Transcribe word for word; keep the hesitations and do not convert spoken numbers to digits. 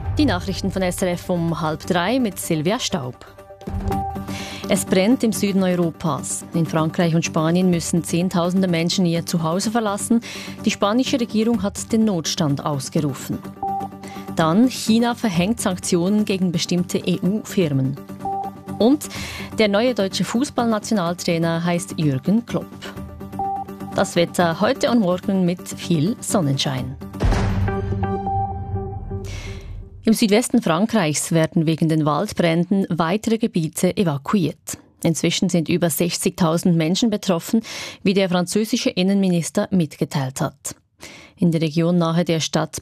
Die Nachrichten von S R F um halb drei mit Silvia Staub. Es brennt im Süden Europas. In Frankreich und Spanien müssen Zehntausende Menschen ihr Zuhause verlassen. Die spanische Regierung hat den Notstand ausgerufen. Dann China verhängt Sanktionen gegen bestimmte E U-Firmen. Und der neue deutsche Fußballnationaltrainer heißt Jürgen Klopp. Das Wetter heute und morgen mit viel Sonnenschein. Im Südwesten Frankreichs werden wegen den Waldbränden weitere Gebiete evakuiert. Inzwischen sind über sechzigtausend Menschen betroffen, wie der französische Innenminister mitgeteilt hat. In der Region nahe der Stadt